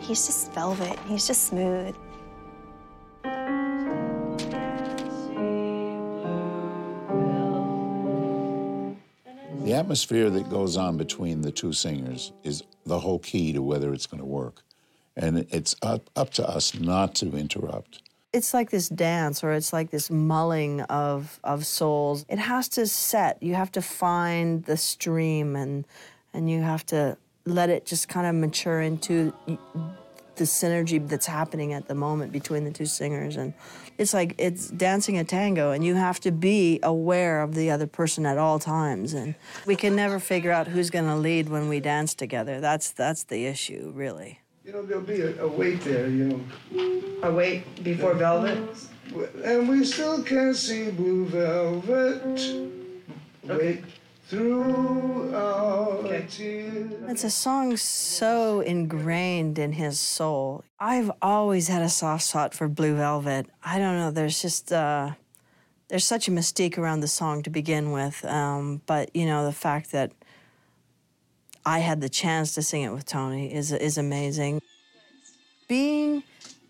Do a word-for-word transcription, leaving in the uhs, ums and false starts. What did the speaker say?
He's just velvet. He's just smooth. The atmosphere that goes on between the two singers is the whole key to whether it's going to work. And it's up, up to us not to interrupt. It's like this dance, or it's like this mulling of, of souls. It has to set. You have to find the stream, and, and you have to let it just kind of mature into the synergy that's happening at the moment between the two singers. And it's like it's dancing a tango, and you have to be aware of the other person at all times. And we can never figure out who's going to lead when we dance together. That's, that's the issue, really. You know, there'll be a, a wait there, you know. A wait before Velvet? And we still can't see blue velvet. Wait through our okay. tears. It's a song so ingrained in his soul. I've always had a soft spot for Blue Velvet. I don't know, there's just, uh, there's such a mystique around the song to begin with. Um, but, you know, the fact that I had the chance to sing it with Tony is, is amazing. Being